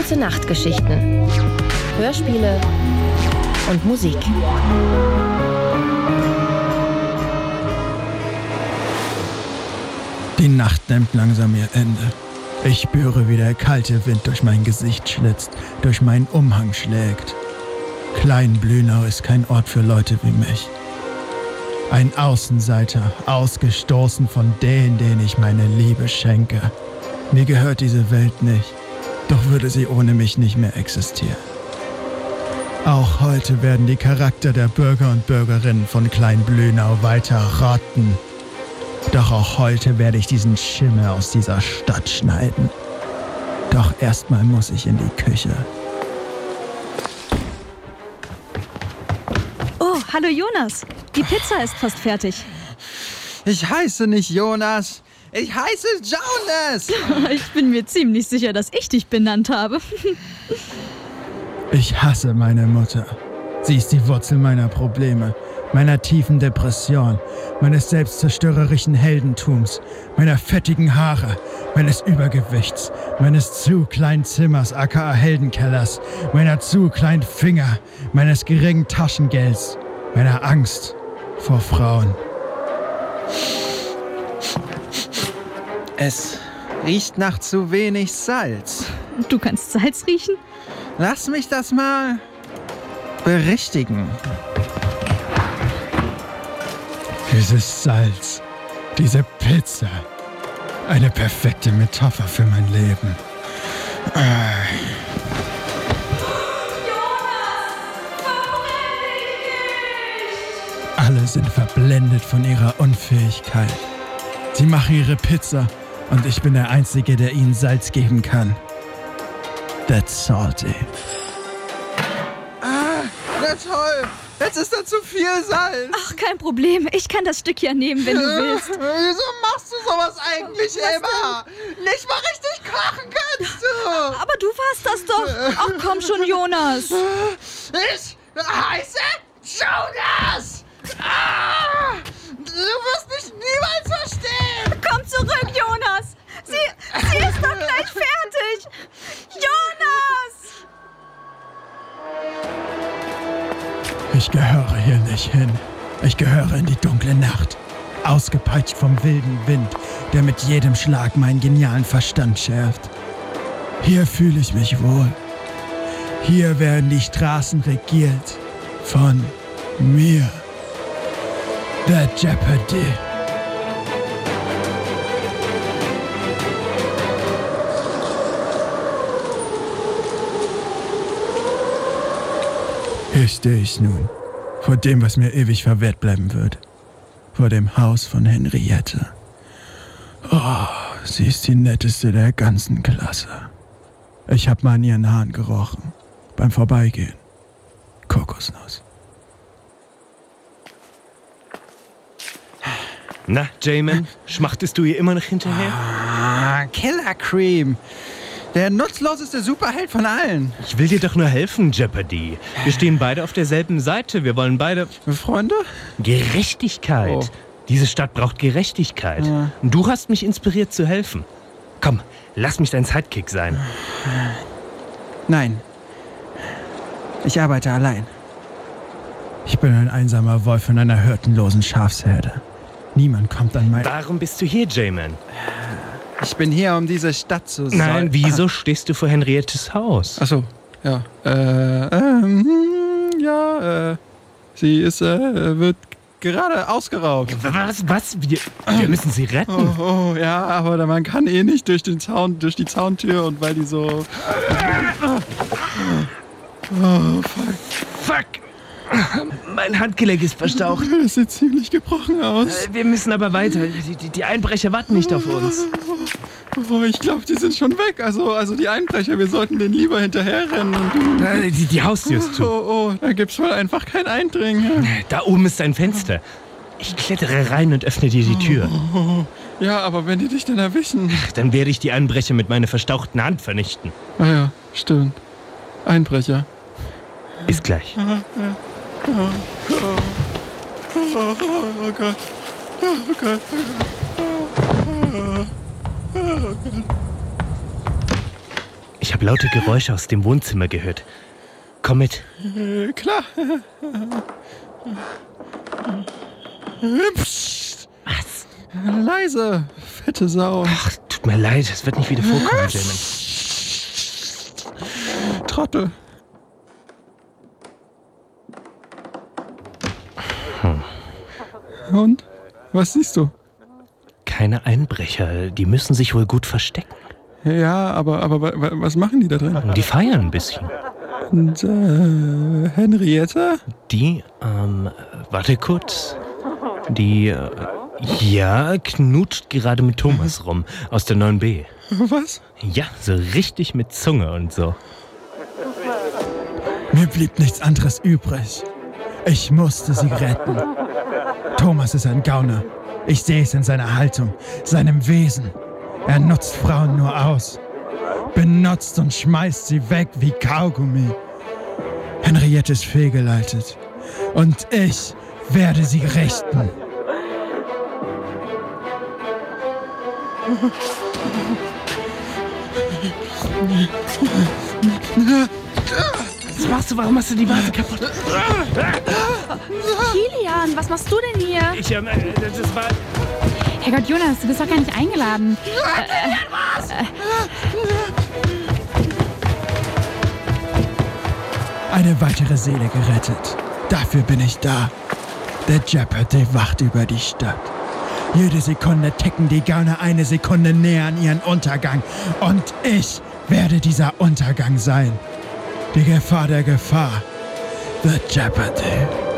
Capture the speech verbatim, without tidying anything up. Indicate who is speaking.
Speaker 1: Gute-Nacht-Geschichten. Hörspiele und Musik.
Speaker 2: Die Nacht nimmt langsam ihr Ende. Ich spüre, wie der kalte Wind durch mein Gesicht schlitzt, durch meinen Umhang schlägt. Klein-Blünau ist kein Ort für Leute wie mich. Ein Außenseiter, ausgestoßen von denen, denen ich meine Liebe schenke. Mir gehört diese Welt nicht, doch würde sie ohne mich nicht mehr existieren. Auch heute werden die Charakter der Bürger und Bürgerinnen von Klein-Blünau weiter rotten. Doch auch heute werde ich diesen Schimmel aus dieser Stadt schneiden. Doch erstmal muss ich in die Küche.
Speaker 3: Oh, hallo Jonas. Die Pizza ist fast fertig.
Speaker 4: Ich heiße nicht Jonas. Ich heiße Jonas.
Speaker 3: Ich bin mir ziemlich sicher, dass ich dich benannt habe.
Speaker 2: Ich hasse meine Mutter. Sie ist die Wurzel meiner Probleme, meiner tiefen Depression, meines selbstzerstörerischen Heldentums, meiner fettigen Haare, meines Übergewichts, meines zu kleinen Zimmers aka Heldenkellers, meiner zu kleinen Finger, meines geringen Taschengelds, meiner Angst vor Frauen.
Speaker 4: Es riecht nach zu wenig Salz.
Speaker 3: Du kannst Salz riechen?
Speaker 4: Lass mich das mal berichtigen.
Speaker 2: Dieses Salz, diese Pizza, eine perfekte Metapher für mein Leben. Äh. Alle sind verblendet von ihrer Unfähigkeit. Sie machen ihre Pizza und ich bin der Einzige, der ihnen Salz geben kann. That's salty.
Speaker 4: Ah, na toll. Jetzt ist da zu viel Salz.
Speaker 3: Ach, kein Problem. Ich kann das Stück ja nehmen, wenn du willst.
Speaker 4: Wieso machst du sowas eigentlich immer? Nicht mal richtig kochen kannst du.
Speaker 3: Aber du warst das doch. Ach, komm schon, Jonas.
Speaker 4: Ich heiße Jonas. Ah, du wirst mich niemals verstehen.
Speaker 3: Komm zurück, Jonas. Sie, sie ist doch gleich fertig. Jonas!
Speaker 2: Ich gehöre hier nicht hin. Ich gehöre in die dunkle Nacht. Ausgepeitscht vom wilden Wind, der mit jedem Schlag meinen genialen Verstand schärft. Hier fühle ich mich wohl. Hier werden die Straßen regiert von mir. The Jeopardy. Hier stehe ich nun, vor dem, was mir ewig verwehrt bleiben wird. Vor dem Haus von Henriette. Oh, sie ist die netteste der ganzen Klasse. Ich habe mal an ihren Haaren gerochen, beim Vorbeigehen. Kokosnuss.
Speaker 5: Na, Jamin, schmachtest du ihr immer noch hinterher?
Speaker 4: Ah, Killer Cream. Der nutzloseste Superheld von allen.
Speaker 5: Ich will dir doch nur helfen, Jeopardy. Wir stehen beide auf derselben Seite. Wir wollen beide...
Speaker 4: Freunde?
Speaker 5: Gerechtigkeit.
Speaker 4: Oh.
Speaker 5: Diese Stadt braucht Gerechtigkeit. Ja. Und du hast mich inspiriert zu helfen. Komm, lass mich dein Sidekick sein.
Speaker 4: Nein. Ich arbeite allein.
Speaker 2: Ich bin ein einsamer Wolf in einer hirtenlosen Schafsherde. Niemand kommt an mein...
Speaker 5: Warum bist du hier, Jamin?
Speaker 4: Ich bin hier, um diese Stadt zu...
Speaker 5: Nein,
Speaker 4: soll-
Speaker 5: wieso ah. stehst du vor Henriettes Haus?
Speaker 4: Ach so, ja. Äh, ähm, ja, äh, sie ist, äh, wird gerade ausgeraubt.
Speaker 5: Was, was? Wir, wir müssen sie retten.
Speaker 4: Oh, oh, ja, aber man kann eh nicht durch den Zaun, durch die Zauntür und weil die so... Oh, fuck.
Speaker 5: Fuck! Mein Handgelenk ist verstaucht.
Speaker 2: Das sieht ziemlich gebrochen aus.
Speaker 5: Wir müssen aber weiter. Die, die, die Einbrecher warten nicht auf uns.
Speaker 2: Oh, ich glaube, die sind schon weg. Also, also die Einbrecher, wir sollten denen lieber hinterherrennen. Und du...
Speaker 5: Die, die Haustür ist zu.
Speaker 2: Oh, oh, da gibt's wohl einfach kein Eindringen.
Speaker 5: Da oben ist ein Fenster. Ich klettere rein und öffne dir die Tür.
Speaker 2: Oh, ja, aber wenn die dich dann erwischen...
Speaker 5: Dann werde ich die Einbrecher mit meiner verstauchten Hand vernichten.
Speaker 2: Ah ja, stimmt. Einbrecher.
Speaker 5: Bis gleich.
Speaker 2: Oh, oh, oh, oh, oh Gott. Oh Gott. Oh Gott.
Speaker 5: Ich Ich habe laute Geräusche aus dem Wohnzimmer gehört. Komm mit.
Speaker 4: Äh, klar. Psst.
Speaker 5: Was?
Speaker 4: Leise, fette Sau.
Speaker 5: Ach, tut mir leid, es wird nicht wieder vorkommen, Damon.
Speaker 4: Trottel.
Speaker 5: Hm.
Speaker 4: Und? Was siehst du?
Speaker 5: Keine Einbrecher, die müssen sich wohl gut verstecken.
Speaker 4: Ja, aber, aber wa- wa- was machen die da drin?
Speaker 5: Die feiern ein bisschen.
Speaker 4: Und, äh, Henrietta?
Speaker 5: Die, ähm, warte kurz. Die, äh, ja, knutscht gerade mit Thomas rum aus der neun B.
Speaker 4: Was?
Speaker 5: Ja, so richtig mit Zunge und so.
Speaker 2: Mir blieb nichts anderes übrig. Ich musste sie retten. Thomas ist ein Gauner. Ich sehe es in seiner Haltung, seinem Wesen. Er nutzt Frauen nur aus. Benutzt und schmeißt sie weg wie Kaugummi. Henriette ist fehlgeleitet. Und ich werde sie richten.
Speaker 5: Was machst du? Warum hast du die Vase kaputt?
Speaker 3: Kilian, was machst du denn hier?
Speaker 5: Ich, ähm, äh, das war...
Speaker 6: Herrgott, Jonas, du bist doch gar nicht eingeladen.
Speaker 2: Eine weitere Seele gerettet. Dafür bin ich da. Der Jeopardy wacht über die Stadt. Jede Sekunde ticken die Gauner eine Sekunde näher an ihren Untergang. Und ich werde dieser Untergang sein. Die Gefahr der Gefahr. The Jeopardy.